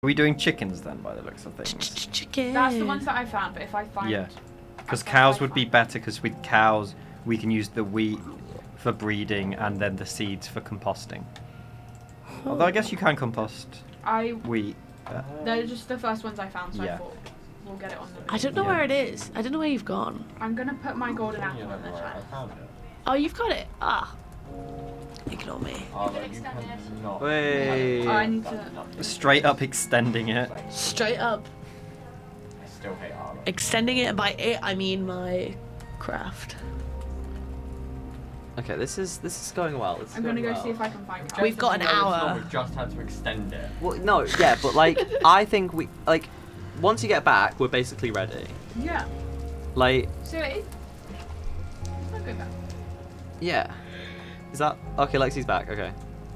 Are we doing chickens then, by the looks of things? Chicken. That's the ones that I found, but if I find... Yeah. Because cows would be better, because with cows, we can use the wheat for breeding and then the seeds for composting. Although I guess you can compost wheat. They're just the first ones I found, so Yeah. I thought we'll get it on the... I don't know where it is. I don't know where you've gone. I'm going to put my golden apple in the I chat. found it. Oh, you've got it. Ah. Ignore me. Oh, like, you cannot. Wait. I need to... Straight up extending it. Straight up. I still hate Arlo. Extending it by it, I mean my craft. Okay, this is going well. This is I'm going to going go well. see if I can find We've got an hour. We've just had to extend it. Well, no, yeah, but like I think we like once you get back, we're basically ready. Yeah. Like, So it's not good back. yeah. Is that okay? Lexi's back. Okay.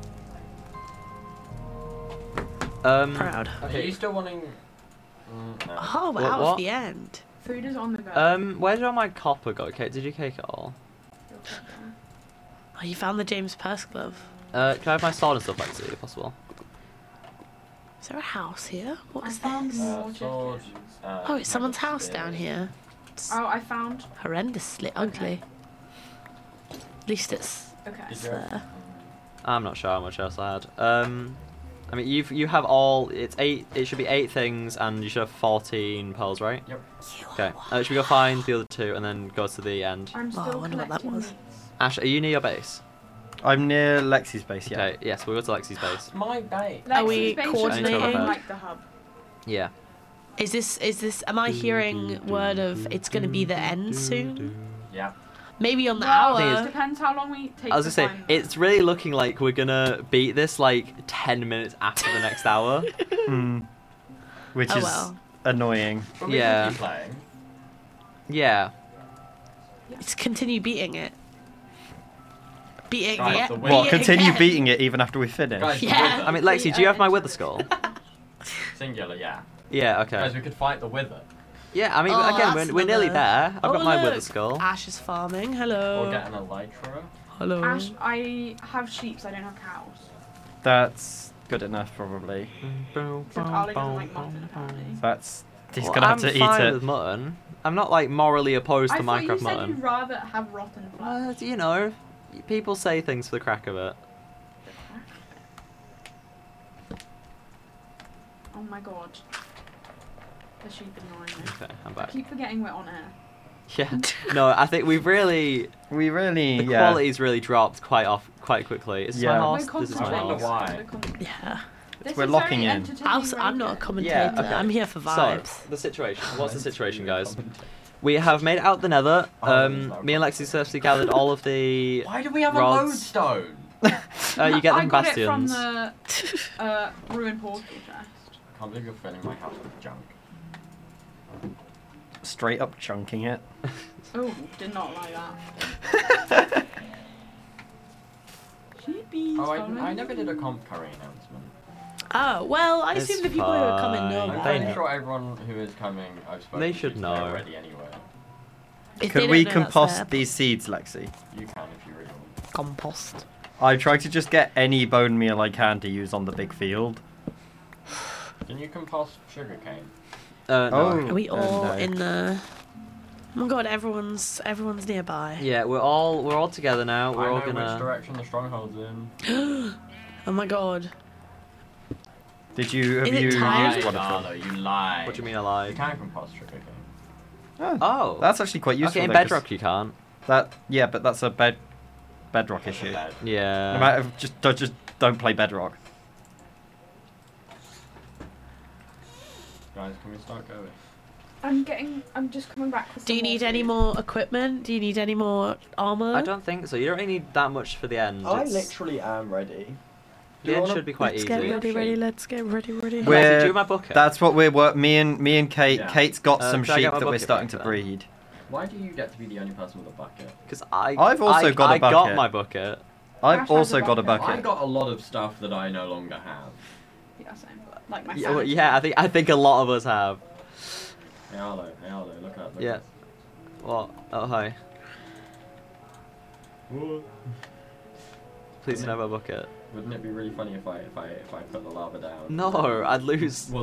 Proud. Are Okay. you still wanting? No. Oh, we're What- out what? of the end. Food is on the go. Where did all my copper go? Okay, did you cake it all? Oh, you found the James Purse glove. Can I have my sword and stuff, Lexi, if possible? Is there a house here? What I is found this? more Sword, chickens. Oh, it's someone's nuggets, house down spears. here. It's Oh, I found... horrendously ugly. At least it's Okay. Did you- there. I'm not sure how much else I had. I mean, you have all. It's 8. It should be 8 things, and you should have 14 pearls, right? Yep. Okay. Should we go find the other 2 and then go to the end? I'm Oh, I still wonder what that collecting was. these. Ash, are you near your base? I'm near Lexi's base, yeah. Okay. Yes, we'll go to Lexi's base. It's my bait. Are we Lexi's base should coordinating? be like the hub. Yeah. Is this? Am I hearing word of it's going to be the end soon? Yeah. Maybe on the Well, Thing hour. is- it depends how long we take I was to gonna say, find them. it's really looking like we're gonna beat this like 10 minutes after the next hour. Which Oh, is well. annoying. But we Yeah. can keep playing. Yeah. Let's continue beating it. Beating Guys, it. the beat win- What, it continue again. beating it even after we finish? Guys, the Yeah. wither. I mean, Lexi, do you have my wither skull? Singular, yeah. Yeah. Okay. Guys, we could fight the wither. Yeah. I mean, Oh, again, that's we're nearly another- there. I've Oh, got my wither look. skull. Ash is farming. Hello. Or get an elytra. Hello. Ash, I have sheep, so I don't have cows. That's good enough, probably. Except Arlo doesn't like mutton, apparently. That's... He's Well, gonna have I'm to eat fine it. with mutton. I'm not like morally opposed I to thought you Minecraft said mutton. you'd rather have rotten flesh. You know, people say things for the crack of it. Oh my god. The sheep annoying me. Okay, I'm I back. keep forgetting we're on air. Yeah. No, I think we've really We really... the yeah. quality's really dropped quite quickly. Is this my Yeah. horse? We're This is my concentrating. horse. Why? We're con- Yeah. This We're is locking very in. entertaining I'm not a radio. commentator. Yeah, okay. I'm here for vibes. So, the situation. What's the situation, guys? We have made it out the nether. Me and Lexi successfully gathered all of the... Why do we have Rods. a lodestone? you get I them got bastions. it from the ruined portal chest. I can't believe you're filling my house with junk. Straight up chunking it. Oh, did not like that. Sheepies. Oh, I never did a comp curry announcement. Oh, well, I It's assume the people who are coming know fine. I'm about They pretty know. it. sure everyone who is coming, I've spoken They to should today know. already anyway. If they Could don't we know, that's their compost these seeds, Lexi? You can if you really want. compost? I try to just get any bone meal I can to use on the big field. Can you compost sugarcane? No. Oh. Are we all no. in the? Oh my god, everyone's nearby. Yeah, we're all together now. We're I all know which gonna. direction the stronghold's in. Oh my god. Have Is you it used timed? one of Arlo, them? you lie. What do you mean You alive? can compost sugarcane. Oh. That's actually quite useful. Okay, in though, 'cause Bedrock you can't. Yeah, but that's a bedrock issue. Bed. No Yeah. matter, just don't play bedrock. Guys, can we start going? I'm just coming back with Do you some need more any food. more equipment? Do you need any more armor? I don't think so. You don't really need that much for the end. I It's- literally am ready. The end should be quite Let's easy. get easy. ready. Let's get ready. Lexi, We're- do you have my bucket? That's what me and Kate. Yeah. Kate's got some can I sheep get my that we're bucket starting back to then? breed. Why do you get to be the only person with a bucket? Because I've also got a I got bucket. my bucket. I've Ash has also a got a bucket. I bucket. got a lot of stuff that I no longer have. Yeah, same. Like my Yeah, well, sanity. yeah, I think a lot of us have. Hey Arlo, look up. Look Yeah. up. What? Oh hi. Please can I have a bucket? Wouldn't it be really funny if I put the lava down? No, I'd lose. Well,